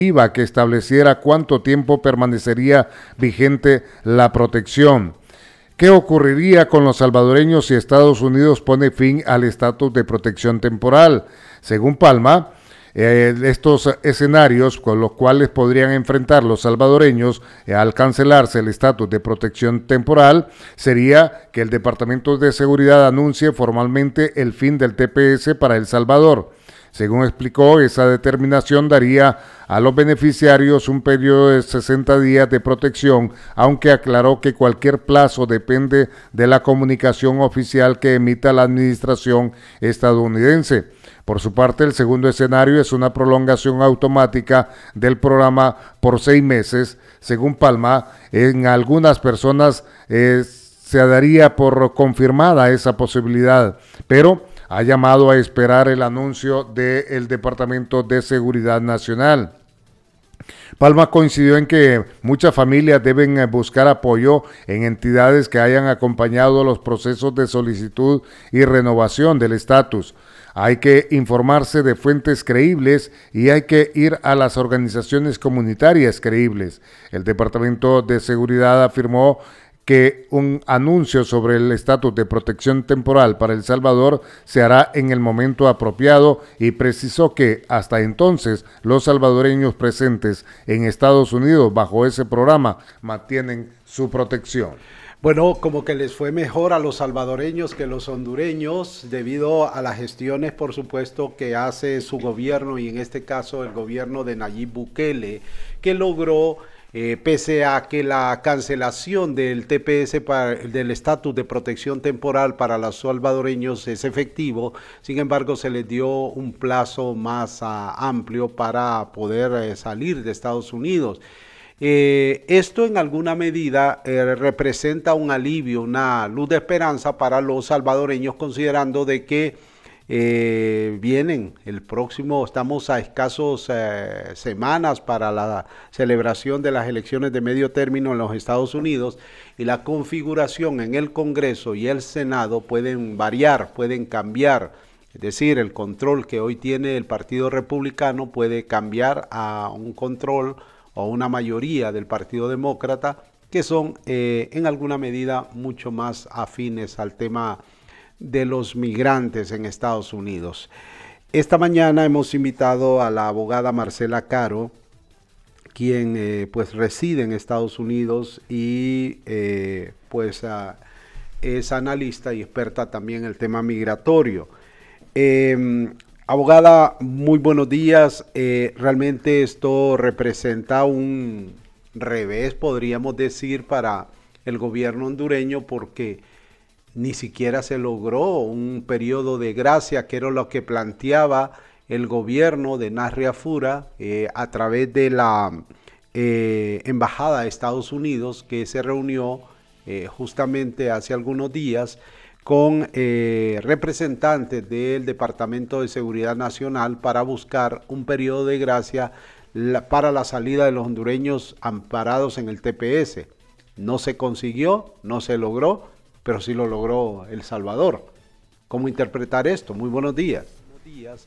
que estableciera cuánto tiempo permanecería vigente la protección. ¿Qué ocurriría con los salvadoreños si Estados Unidos pone fin al estatus de protección temporal? Según Palma, estos escenarios con los cuales podrían enfrentar los salvadoreños al cancelarse el estatus de protección temporal sería que el Departamento de Seguridad anuncie formalmente el fin del TPS para El Salvador. Según explicó, esa determinación daría a los beneficiarios un periodo de 60 días de protección, aunque aclaró que cualquier plazo depende de la comunicación oficial que emita la administración estadounidense. Por su parte, el segundo escenario es una prolongación automática del programa por 6 meses. Según Palma, en algunas personas se daría por confirmada esa posibilidad, pero ha llamado a esperar el anuncio del Departamento de Seguridad Nacional. Palma coincidió en que muchas familias deben buscar apoyo en entidades que hayan acompañado los procesos de solicitud y renovación del estatus. Hay que informarse de fuentes creíbles y hay que ir a las organizaciones comunitarias creíbles. El Departamento de Seguridad afirmó que un anuncio sobre el estatus de protección temporal para El Salvador se hará en el momento apropiado y precisó que hasta entonces los salvadoreños presentes en Estados Unidos bajo ese programa mantienen su protección. Bueno, como que les fue mejor a los salvadoreños que los hondureños debido a las gestiones, por supuesto, que hace su gobierno y en este caso el gobierno de Nayib Bukele, que logró pese a que la cancelación del TPS, del estatus de protección temporal para los salvadoreños es efectivo, sin embargo se les dio un plazo más amplio para poder salir de Estados Unidos. Esto en alguna medida representa un alivio, una luz de esperanza para los salvadoreños, considerando de que vienen el próximo, estamos a escasos semanas para la celebración de las elecciones de medio término en los Estados Unidos y la configuración en el Congreso y el Senado pueden variar, pueden cambiar. Es decir, el control que hoy tiene el Partido Republicano puede cambiar a un control o una mayoría del Partido Demócrata que son en alguna medida mucho más afines al tema de los migrantes en Estados Unidos. Esta mañana hemos invitado a la abogada Marcela Caro, quien pues reside en Estados Unidos y es analista y experta también en el tema migratorio. Abogada, muy buenos días. Realmente esto representa un revés, podríamos decir, para el gobierno hondureño porque ni siquiera se logró un periodo de gracia, que era lo que planteaba el gobierno de Nasri Afura a través de la Embajada de Estados Unidos, que se reunió justamente hace algunos días con representantes del Departamento de Seguridad Nacional para buscar un periodo de gracia para la salida de los hondureños amparados en el TPS. No se consiguió, no se logró, pero sí lo logró El Salvador. ¿Cómo interpretar esto? Muy buenos días. Buenos días.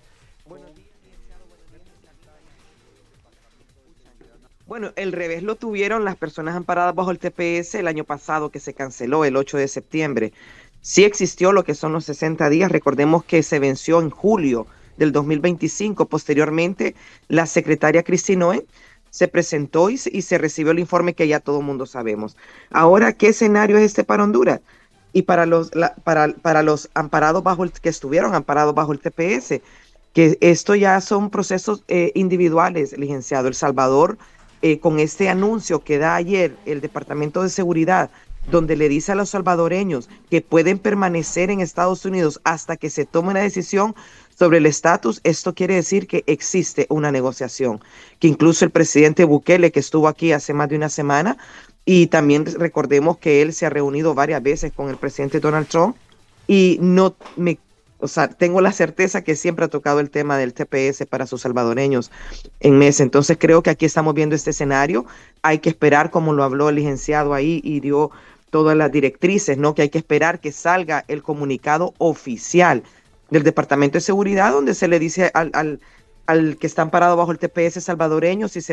Bueno, el revés lo tuvieron las personas amparadas bajo el TPS el año pasado, que se canceló el 8 de septiembre. Sí existió lo que son los 60 días. Recordemos que se venció en julio del 2025. Posteriormente, la secretaria Cristina se presentó y se recibió el informe que ya todo el mundo sabemos. Ahora, ¿qué escenario es este para Honduras? Y para los amparados que estuvieron amparados bajo el TPS, que esto ya son procesos individuales, licenciado. El Salvador, con este anuncio que da ayer el Departamento de Seguridad, donde le dice a los salvadoreños que pueden permanecer en Estados Unidos hasta que se tome una decisión sobre el estatus, esto quiere decir que existe una negociación, que incluso el presidente Bukele, que estuvo aquí hace más de una semana, y también recordemos que él se ha reunido varias veces con el presidente Donald Trump, y tengo la certeza que siempre ha tocado el tema del TPS para sus salvadoreños en mes. Entonces creo que aquí estamos viendo este escenario. Hay que esperar, como lo habló el licenciado ahí y dio todas las directrices, ¿no? Que hay que esperar que salga el comunicado oficial del Departamento de Seguridad, donde se le dice al que está amparado bajo el TPS salvadoreño si se